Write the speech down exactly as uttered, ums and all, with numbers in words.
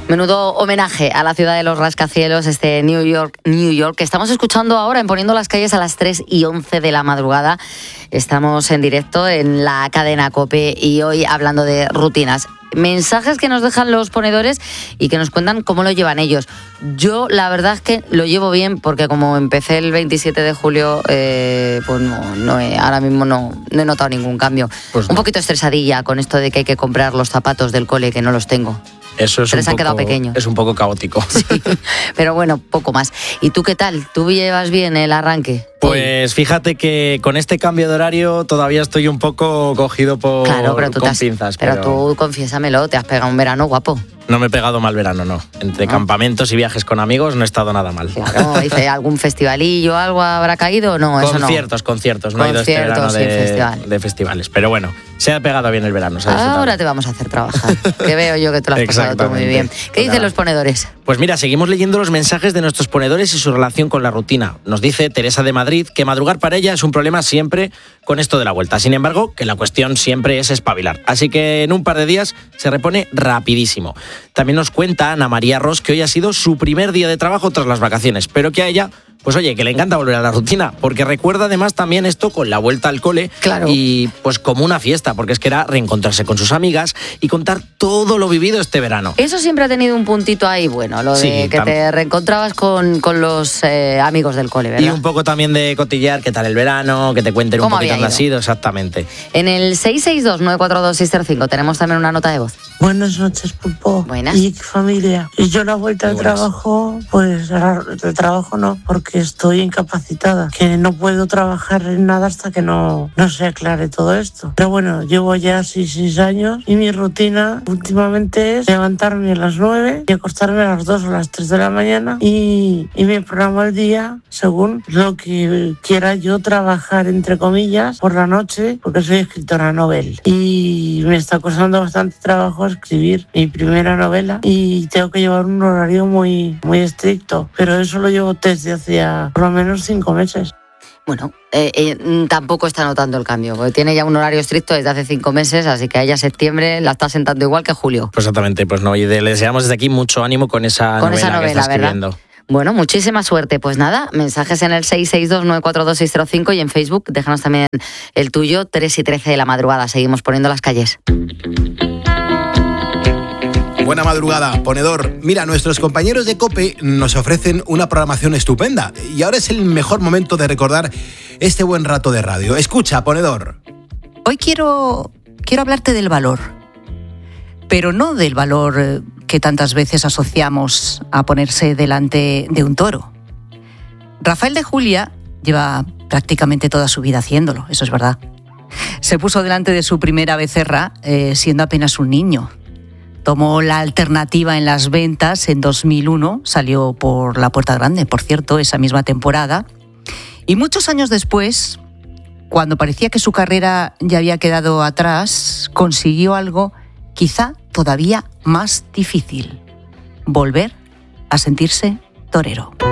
Menudo homenaje a la ciudad de los rascacielos, este New York, New York, que estamos escuchando ahora en Poniendo las Calles a las tres y once de la madrugada. Estamos en directo en la cadena COPE y hoy hablando de rutinas. Mensajes que nos dejan los ponedores y que nos cuentan cómo lo llevan ellos. Yo la verdad es que lo llevo bien porque como empecé el veintisiete de julio, eh, pues no, no he, ahora mismo no, no he notado ningún cambio. Pues no. Un poquito estresadilla con esto de que hay que comprar los zapatos del cole, que no los tengo. Eso es, Se les un han quedado poco, pequeños. Es un poco caótico. Sí, pero bueno, poco más. ¿Y tú qué tal? ¿Tú llevas bien el arranque? Pues fíjate que con este cambio de horario todavía estoy un poco cogido por claro, pero tú con has, pinzas. Pero, pero tú confiésamelo, te has pegado un verano guapo. No me he pegado mal verano, no. Entre ¿no? campamentos y viajes con amigos no he estado nada mal. Claro, dice, ¿algún festivalillo, algo habrá caído o no? Eso conciertos, no. conciertos. No conciertos, he ido este verano de, festival. de festivales. Pero bueno, se ha pegado bien el verano. Se ha Ahora te vamos a hacer trabajar, que veo yo que te lo has pasado todo muy bien. ¿Qué pues dicen nada. los ponedores? Pues mira, seguimos leyendo los mensajes de nuestros ponedores y su relación con la rutina. Nos dice Teresa de Madrid que madrugar para ella es un problema siempre con esto de la vuelta. Sin embargo, que la cuestión siempre es espabilar. Así que en un par de días se repone rapidísimo. También nos cuenta Ana María Ros que hoy ha sido su primer día de trabajo tras las vacaciones, pero que a ella, pues oye, que le encanta volver a la rutina, porque recuerda además también esto con la vuelta al cole claro. y pues como una fiesta, porque es que era reencontrarse con sus amigas y contar todo lo vivido este verano. Eso siempre ha tenido un puntito ahí, bueno, lo de sí, que tam- te reencontrabas con, con los eh, amigos del cole, ¿verdad? Y un poco también de cotillear qué tal el verano, que te cuenten un poquito dónde ha sido, exactamente. En el seis seis dos nueve cuatro dos seis cero cinco tenemos también una nota de voz. Buenas noches, Pulpo. Buenas. Y familia. Y yo la vuelta al trabajo, pues el trabajo no, porque estoy incapacitada, que no puedo trabajar en nada hasta que no, no se aclare todo esto. Pero bueno, llevo ya seis, seis años y mi rutina últimamente es levantarme a las nueve y acostarme a las dos o las tres de la mañana y, y me programo el día según lo que quiera yo trabajar, entre comillas, por la noche, porque soy escritora novel. Y me está costando bastante trabajo escribir mi primera novela y tengo que llevar un horario muy, muy estricto, pero eso lo llevo desde hace por lo menos cinco meses. Bueno, eh, eh, tampoco está notando el cambio, porque tiene ya un horario estricto desde hace cinco meses, así que a ella septiembre la está sentando igual que julio. Pues exactamente, pues no, y le deseamos desde aquí mucho ánimo con esa con novela, esa novela que está escribiendo. ¿Verdad? Bueno, muchísima suerte. Pues nada, mensajes en el seis seis dos nueve cuatro dos seis cero cinco y en Facebook, déjanos también el tuyo, tres y trece de la madrugada. Seguimos poniendo las calles. Buena madrugada, ponedor. Mira, nuestros compañeros de COPE nos ofrecen una programación estupenda y ahora es el mejor momento de recordar este buen rato de radio. Escucha, ponedor. Hoy quiero, quiero hablarte del valor, pero no del valor que tantas veces asociamos a ponerse delante de un toro. Rafael de Julia lleva prácticamente toda su vida haciéndolo, eso es verdad. Se puso delante de su primera becerra eh, siendo apenas un niño. Tomó la alternativa en las ventas en dos mil uno, salió por la Puerta Grande, por cierto, esa misma temporada. Y muchos años después, cuando parecía que su carrera ya había quedado atrás, consiguió algo quizá todavía más difícil: volver a sentirse torero.